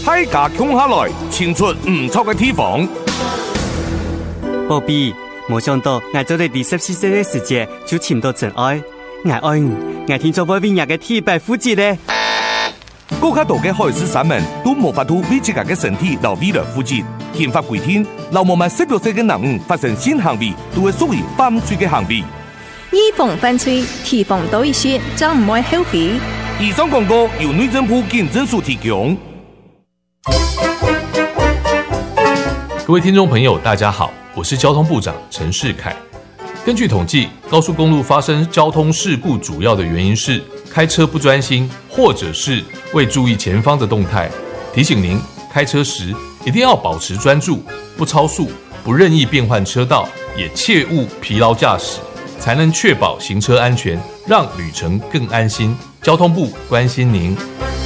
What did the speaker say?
大家共下来，清出唔错嘅地方。 宝贝，冇想到我做你第14歲嘅時節就尋到真愛，我愛你，我聽咗外邊人嘅體白膚質咧。 更加多嘅海事山民都無法度為自家嘅身體留未來負責。憲法規定，流氓們16歲嘅男人發生性行為，都會屬於犯罪嘅行為。 預防犯罪，提防多一些，就唔會後悔。 以上廣告由內政部警政署提供。 各位聽眾朋友，大家好，我是交通部長陳世凱。根據統計，高速公路發生交通事故主要的原因是開車不專心，或者是未注意前方的動態。提醒您，開車時一定要保持專注，不超速，不任意變換車道，也切勿疲勞駕駛，才能確保行車安全，讓旅程更安心。交通部關心您。